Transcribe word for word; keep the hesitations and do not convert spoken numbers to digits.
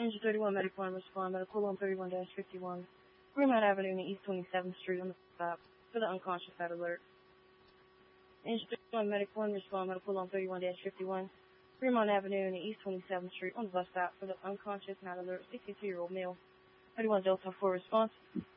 Engine thirty-one Medical Line respond, medical on thirty-one dash fifty-one, Fremont Avenue and East twenty-seventh Street on the stop for the unconscious at alert. Engine thirty-one Medical Line respond, medical on thirty-one dash fifty-one, Fremont Avenue and East twenty-seventh Street on the bus stop for the unconscious not alert sixty-two-year-old male. thirty-one Delta four response.